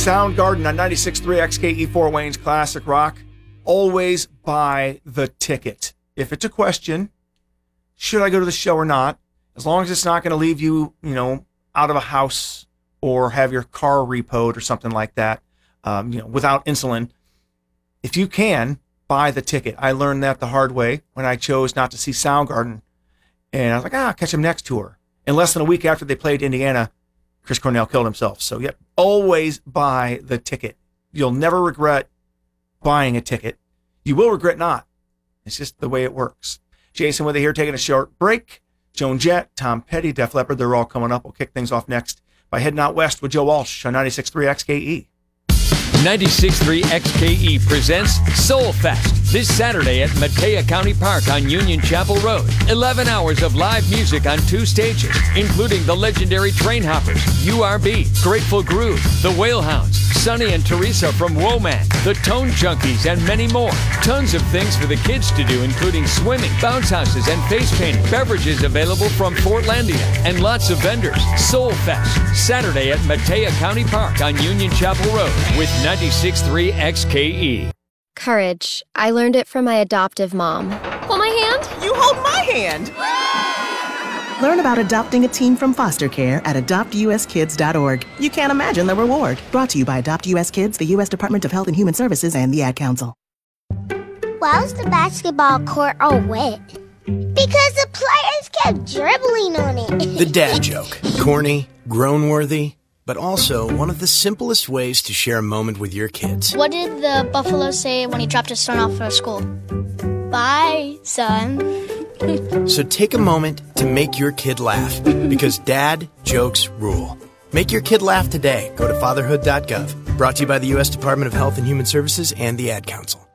Soundgarden on 96.3 XKE Fort Wayne's Classic Rock. Always buy the ticket. If it's a question, should I go to the show or not? As long as it's not going to leave you, out of a house or have your car repoed or something like that, without insulin. If you can, buy the ticket. I learned that the hard way when I chose not to see Soundgarden. And I was like, I'll catch them next tour. And less than a week after they played Indiana, Chris Cornell killed himself. So, yep, always buy the ticket. You'll never regret buying a ticket. You will regret not. It's just the way it works. Jason with it here, taking a short break. Joan Jett, Tom Petty, Def Leppard, they're all coming up. We'll kick things off next by heading out west with Joe Walsh on 96.3 XKE. 96.3 XKE presents Soul Fest this Saturday at Matea County Park on Union Chapel Road. 11 hours of live music on 2 stages, including the legendary Train Hoppers, URB, Grateful Groove, the Whalehounds, Sonny and Teresa from Woman, the Tone Junkies, and many more. Tons of things for the kids to do, including swimming, bounce houses, and face painting. Beverages available from Fortlandia, and lots of vendors. Soul Fest, Saturday at Matea County Park on Union Chapel Road with 96.3 XKE. Courage. I learned it from my adoptive mom. Hold my hand. You hold my hand. Learn about adopting a teen from foster care at adoptuskids.org. You can't imagine the reward. Brought to you by Adopt US Kids, the U.S. Department of Health and Human Services, and the Ad Council. Why was the basketball court all wet? Because the players kept dribbling on it. The dad joke. Corny, grown-worthy, but also one of the simplest ways to share a moment with your kids. What did the buffalo say when he dropped his son off at school? Bye, son. So take a moment to make your kid laugh, because dad jokes rule. Make your kid laugh today. Go to fatherhood.gov. Brought to you by the U.S. Department of Health and Human Services and the Ad Council.